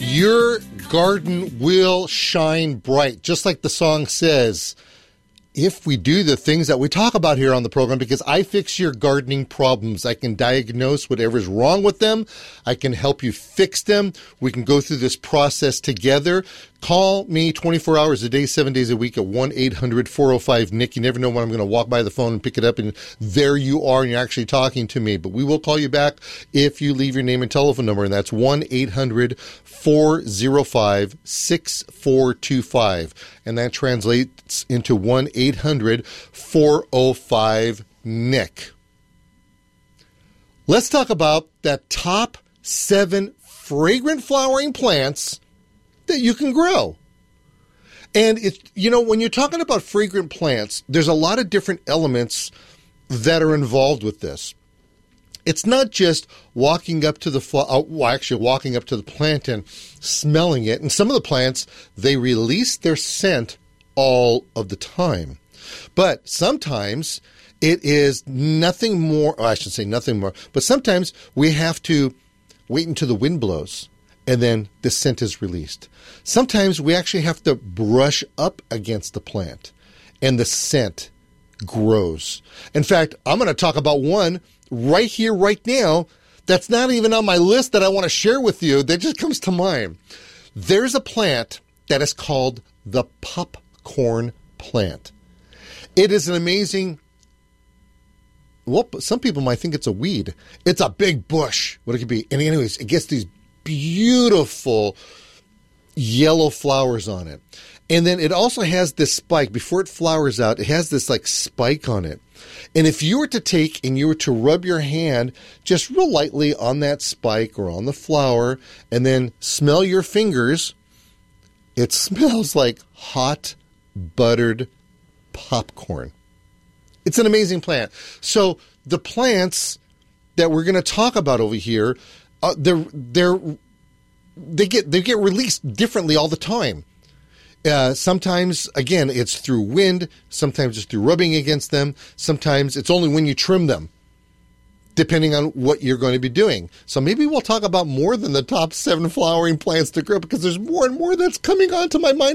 your garden will shine bright, just like the song says, if we do the things that we talk about here on the program, because I fix your gardening problems. I can diagnose whatever's wrong with them. I can help you fix them. We can go through this process together. Call me 24 hours a day, 7 days a week at 1-800-405-NICK. You never know when I'm going to walk by the phone and pick it up, and there you are, and you're actually talking to me. But we will call you back if you leave your name and telephone number, and that's 1-800-405-6425. And that translates into 1-800-405-NICK. Let's talk about that top 7 fragrant flowering plants that you can grow. And it's, when you're talking about fragrant plants, there's a lot of different elements that are involved with this. It's not just walking up to the plant and smelling it. And some of the plants, they release their scent all of the time. But sometimes it is nothing more, or I should say nothing more, but sometimes we have to wait until the wind blows and then the scent is released. Sometimes we actually have to brush up against the plant and the scent grows. In fact, I'm going to talk about one right here, right now, that's not even on my list that I want to share with you, that just comes to mind. There's a plant that is called the popcorn plant. It is an amazing, well, some people might think it's a weed. It's a big bush, what it could be. And anyways, it gets these beautiful yellow flowers on it. And then it also has this spike. Before it flowers out, it has this like spike on it. And if you were to take and you were to rub your hand just real lightly on that spike or on the flower and then smell your fingers, it smells like hot buttered popcorn. It's an amazing plant. So the plants that we're going to talk about over here, they get released differently all the time. Sometimes, again, it's through wind. Sometimes it's through rubbing against them. Sometimes it's only when you trim them, depending on what you're going to be doing. So maybe we'll talk about more than the top 7 flowering plants to grow, because there's more and more that's coming onto my mind